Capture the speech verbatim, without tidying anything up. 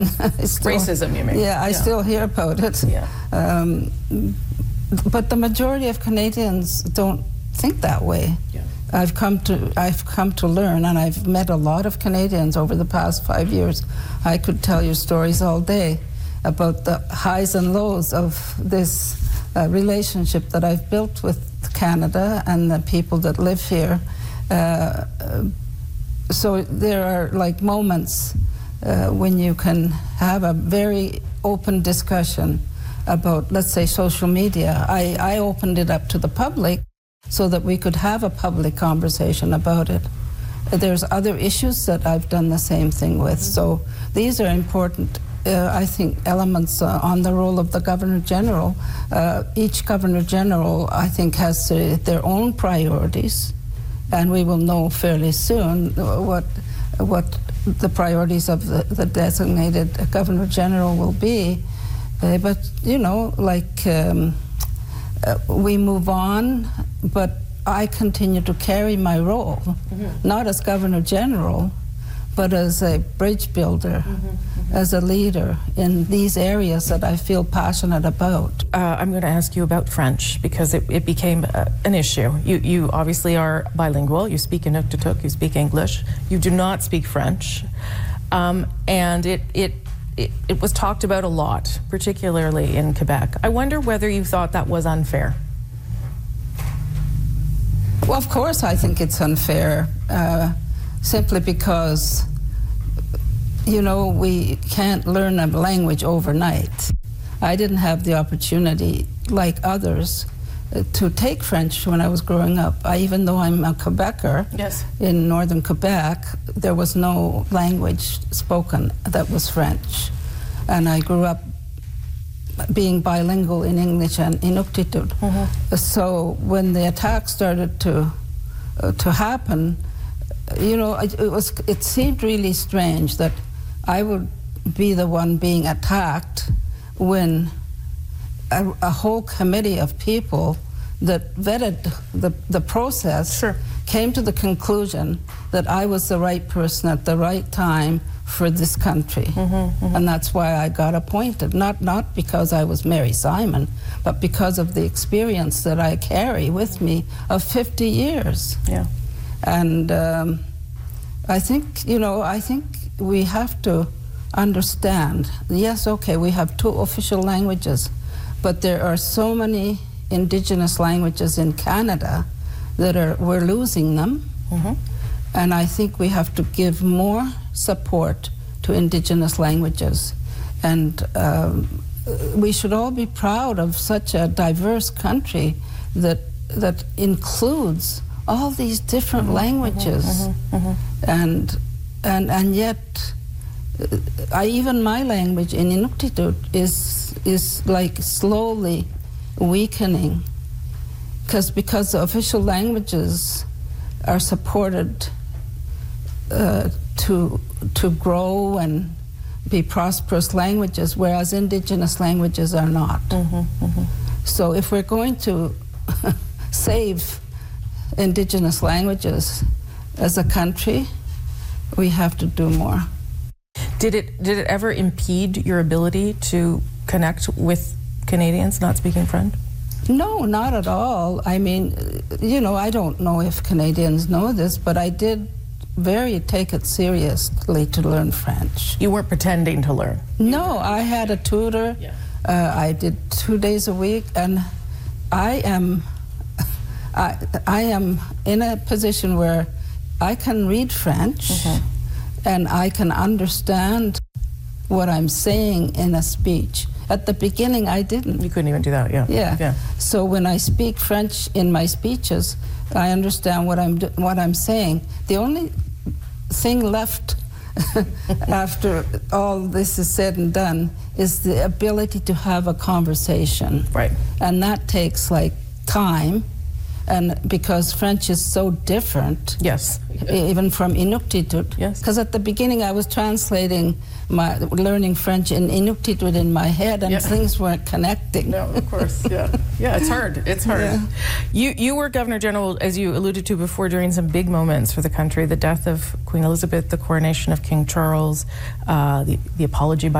still, racism, you mean? Yeah, I yeah. still hear about it. Yeah. Um, but the majority of Canadians don't think that way. Yeah. I've come to I've come to learn, and I've met a lot of Canadians over the past five years. I could tell you stories all day about the highs and lows of this uh, relationship that I've built with Canada and the people that live here. Uh, so there are like moments uh, when you can have a very open discussion about, let's say, social media. I, I opened it up to the public so that we could have a public conversation about it. There's other issues that I've done the same thing with. Mm-hmm. So these are important, uh, I think, elements uh, on the role of the Governor-General. Uh, each Governor-General, I think, has uh, their own priorities, and we will know fairly soon what, what the priorities of the, the designated Governor-General will be. Uh, but, you know, like, um, uh, we move on, but I continue to carry my role, mm-hmm. not as Governor-General, but as a bridge builder, mm-hmm, mm-hmm. as a leader in these areas that I feel passionate about. Uh, I'm going to ask you about French, because it, it became uh, an issue. You, you obviously are bilingual. You speak Inuktitut, you speak English. You do not speak French. Um, and it, it, it, it was talked about a lot, particularly in Quebec. I wonder whether you thought that was unfair. Well, of course I think it's unfair, uh, simply because, you know, we can't learn a language overnight. I didn't have the opportunity, like others, uh, to take French when I was growing up. I, even though I'm a Quebecer, yes. in northern Quebec, there was no language spoken that was French. And I grew up being bilingual in English and Inuktitut. Mm-hmm. So when the attack started to uh, to happen, you know, it, it was it seemed really strange that I would be the one being attacked when a, a whole committee of people that vetted the the process sure. came to the conclusion that I was the right person at the right time for this country. Mm-hmm, mm-hmm. And that's why I got appointed, not not because I was Mary Simon, but because of the experience that I carry with me of fifty years. Yeah. And um, I think, you know, I think we have to understand, yes, okay, we have two official languages, but there are so many Indigenous languages in Canada that are, we're losing them. Mm-hmm. And I think we have to give more support to Indigenous languages. And um, we should all be proud of such a diverse country that that includes all these different mm-hmm, languages. Mm-hmm, mm-hmm. And, and, and yet, I, even my language in Inuktitut is, is like slowly weakening, because because the official languages are supported uh, to to grow and be prosperous languages, whereas Indigenous languages are not. Mm-hmm, mm-hmm. So if we're going to save Indigenous languages as a country, we have to do more. Did it did it ever impede your ability to connect with Canadians not speaking French? No, not at all. I mean, you know, I don't know if Canadians know this, but I did very take it seriously to learn French. You weren't pretending to learn? No, I had a tutor. Yeah. Uh, I did two days a week, and I am, I, I am in a position where I can read French, mm-hmm. and I can understand what I'm saying in a speech. At the beginning, I didn't. You couldn't even do that, yeah. Yeah. yeah. So when I speak French in my speeches, I understand what I'm what I'm saying. The only thing left after all this is said and done is the ability to have a conversation. Right. And that takes like time and because French is so different, Yes. even from Inuktitut. Yes. Because at the beginning I was translating my learning French in Inuktitut in my head, and Yeah. things weren't connecting. No, of course, yeah. Yeah, it's hard. It's hard. Yeah. You you were Governor General, as you alluded to before, during some big moments for the country, the death of Queen Elizabeth, the coronation of King Charles, uh, the, the apology by